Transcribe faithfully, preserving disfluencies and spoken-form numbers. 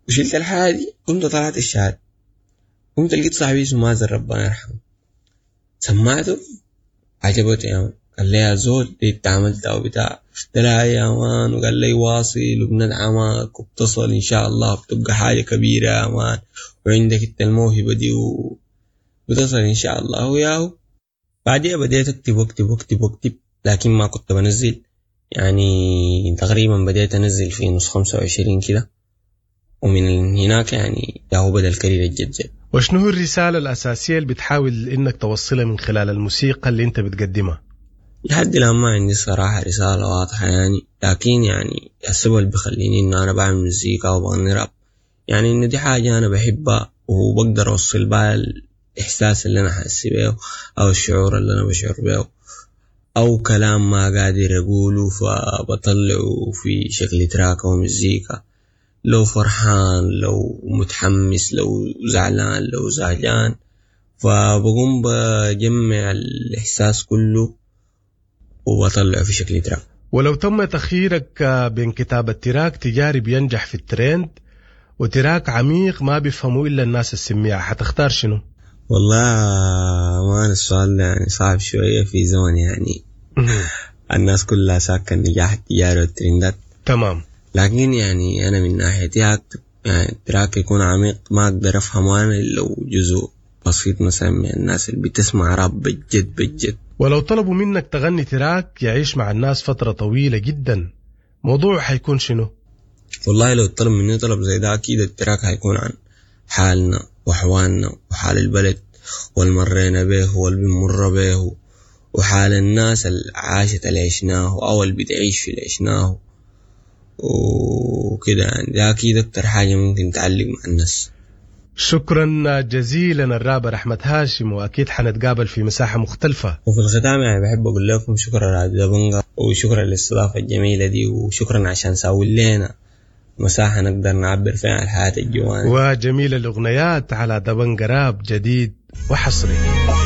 وشلت الحاجة دي قمت طلعت الشهادة. قمت لقيت صاحبي اسمه مازن ربنا يرحمه سمعته عجبته يا مان. قال لي يا زول دي انت عملتها وبتاع. قلت له يا مان. وقال لي واصل وبندعمك وبتصل ان شاء الله بتبقى حاجة كبيرة يا مان وعندك انت الموهبة دي وبتصل ان شاء الله. وياهو بعدها بديت اكتب واكتب واكتب واكتب لكن ما كنت بنزل. يعني تقريبا بديت انزل في نص خمسة وعشرين كده ومن هناك يعني ياهو بدأ الكارير الجد. وشنو هو الرسالة الأساسية اللي بتحاول إنك توصلها من خلال الموسيقى اللي أنت بتقدمها؟ لحد الآن ما عندي صراحة رسالة واضحة يعني. لكن يعني السبب اللي بيخليني إنه أنا بعمل موسيقى وبغني راب يعني إنه دي حاجة أنا بحبها وبقدر أوصل بها الإحساس اللي أنا حاسس بيه أو الشعور اللي أنا بشعر بيه أو كلام ما قادر أقوله فبطلعه في شكل تراك أو موسيقى. لو فرحان لو متحمس لو زعلان لو زعلان فبقوم بجمع الإحساس كله وبطلعه في شكل تراك. ولو تم تخييرك بين كتابة تراك تجاري بينجح في الترند وتراك عميق ما بيفهموا إلا الناس السميعة حتختار شنو؟ والله ما أنا السؤال يعني صعب شوية في زمن يعني الناس كلها ساكن النجاح التجاري والترندات. تمام. لكن يعني أنا من ناحيتي أكتب يعني تراك يكون عميق ما أقدر أفهمه أنا إلا لو جزء بسيط مثلا من الناس اللي بتسمع راب بجد بجد. ولو طلبوا منك تغني تراك يعيش مع الناس فترة طويلة جدا موضوع حيكون شنو؟ والله لو طلب مني طلب زي ده أكيد التراك هيكون عن حالنا وحوالنا وحال البلد والمرينا به والبمر به وحال الناس اللي عاشت اللي عشناه أو اللي بتعيش في اللي عشناه وكده يعني. ده أكيد أكتر حاجة ممكن تعلق مع الناس. شكرا جزيلا الرابر أحمد هاشم وأكيد حنتقابل في مساحة مختلفة. وفي الختام يعني بحب أقول لكم شكرا على دبنجا وشكرا للاستضافة الجميلة دي وشكرا عشان ساوي لنا مساحة نقدر نعبر فيها عن الحياة الجوانية وجميل الأغنيات على دبنجا راب جديد وحصري.